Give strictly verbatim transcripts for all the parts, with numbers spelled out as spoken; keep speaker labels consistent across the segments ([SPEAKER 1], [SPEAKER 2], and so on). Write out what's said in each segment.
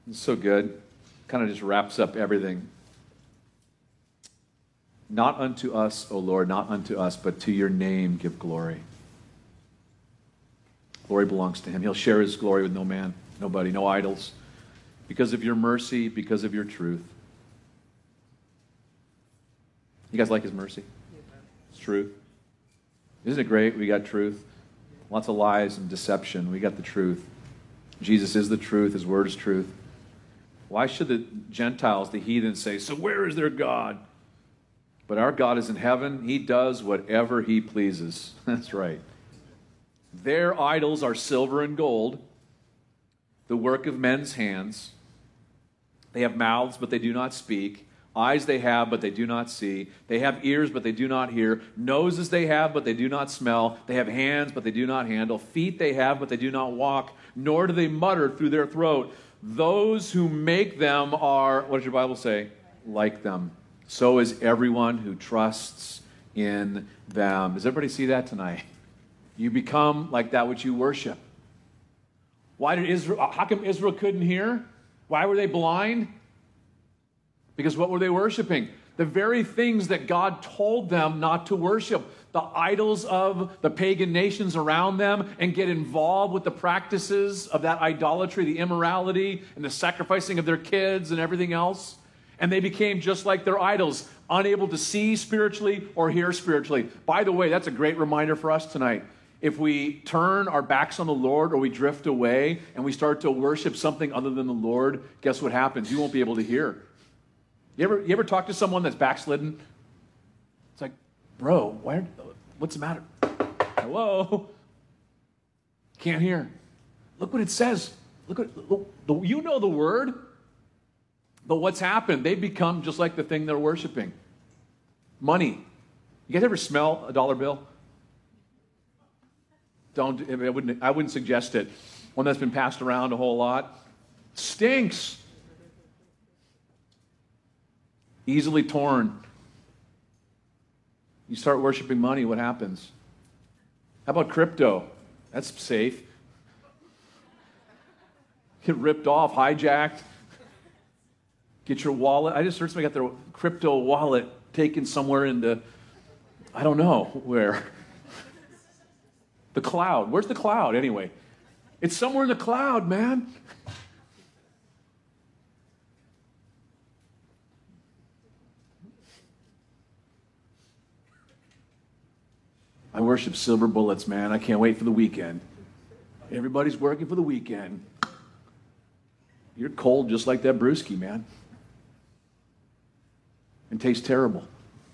[SPEAKER 1] It's so good. Kind of just wraps up everything. Not unto us, O Lord, not unto us, but to your name give glory. Glory belongs to him. He'll share his glory with no man, nobody, no idols. Because of your mercy, because of your truth. You guys like his mercy? It's truth. Isn't it great? We got truth. Lots of lies and deception. We got the truth. Jesus is the truth. His word is truth. Why should the Gentiles, the heathens, say, so where is their God? But our God is in heaven. He does whatever he pleases. That's right. Their idols are silver and gold, the work of men's hands. They have mouths, but they do not speak. Eyes they have, but they do not see. They have ears, but they do not hear. Noses they have, but they do not smell. They have hands, but they do not handle. Feet they have, but they do not walk. Nor do they mutter through their throat. Those who make them are, what does your Bible say? Like them. So is everyone who trusts in them. Does everybody see that tonight? You become like that which you worship. Why did Israel, how come Israel couldn't hear? Why were they blind? Because what were they worshiping? The very things that God told them not to worship. The idols of the pagan nations around them, and get involved with the practices of that idolatry, the immorality, and the sacrificing of their kids and everything else. And they became just like their idols, unable to see spiritually or hear spiritually. By the way, that's a great reminder for us tonight. If we turn our backs on the Lord or we drift away and we start to worship something other than the Lord, guess what happens? You won't be able to hear. You ever, you ever talk to someone that's backslidden? It's like, bro, why, what's the matter? Hello? Can't hear. Look what it says. Look at, look, you know the word. But what's happened? They've become just like the thing they're worshiping. Money. You guys ever smell a dollar bill? Don't, I wouldn't, I wouldn't suggest it. One that's been passed around a whole lot. Stinks. Easily torn. You start worshiping money, what happens? How about crypto? That's safe. Get ripped off, hijacked. Get your wallet. I just heard somebody got their crypto wallet taken somewhere into, I don't know where. The cloud. Where's the cloud anyway? It's somewhere in the cloud, man. I worship silver bullets, man. I can't wait for the weekend. Everybody's working for the weekend. You're cold just like that brewski, man. And tastes terrible.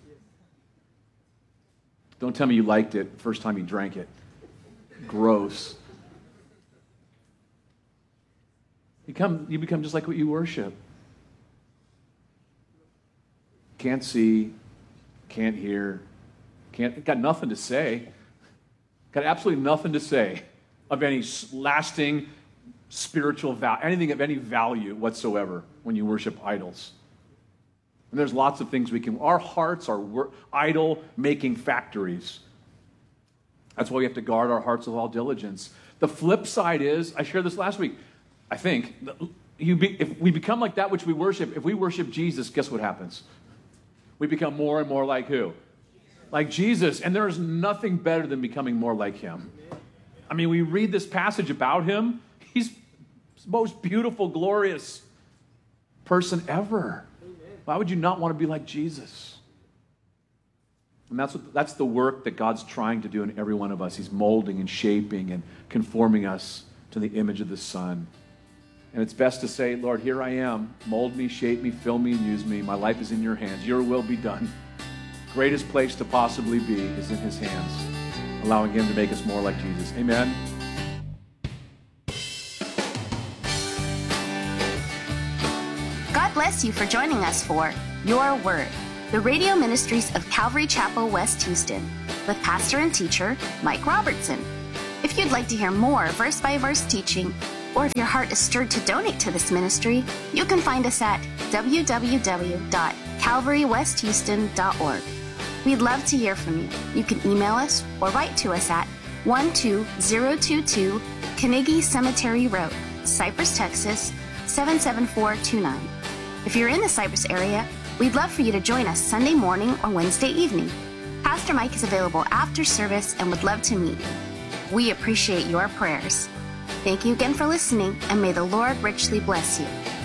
[SPEAKER 1] Don't tell me you liked it the first time you drank it. Gross. You become, you become just like what you worship. Can't see, can't hear, can't, got nothing to say. Got absolutely nothing to say of any lasting spiritual value, anything of any value whatsoever when you worship idols. And there's lots of things we can, our hearts are wor- idol-making factories. That's why we have to guard our hearts with all diligence. The flip side is, I shared this last week, I think, you be, if we become like that which we worship, if we worship Jesus, guess what happens? We become more and more like who? Like Jesus. And there is nothing better than becoming more like him. I mean, we read this passage about him. He's the most beautiful, glorious person ever. Why would you not want to be like Jesus? And that's what, that's the work that God's trying to do in every one of us. He's molding and shaping and conforming us to the image of the Son. And it's best to say, Lord, here I am. Mold me, shape me, fill me, and use me. My life is in your hands. Your will be done. Greatest place to possibly be is in his hands, allowing him to make us more like Jesus. Amen.
[SPEAKER 2] God bless you for joining us for Your Word, the radio ministries of Calvary Chapel, West Houston, with pastor and teacher Mike Robertson. If you'd like to hear more verse-by-verse teaching, or if your heart is stirred to donate to this ministry, you can find us at w w w dot calvary west houston dot org. We'd love to hear from you. You can email us or write to us at one two zero two two Carnegie Cemetery Road, Cypress, Texas seven seven four two nine. If you're in the Cypress area, we'd love for you to join us Sunday morning or Wednesday evening. Pastor Mike is available after service and would love to meet you. We appreciate your prayers. Thank you again for listening, and may the Lord richly bless you.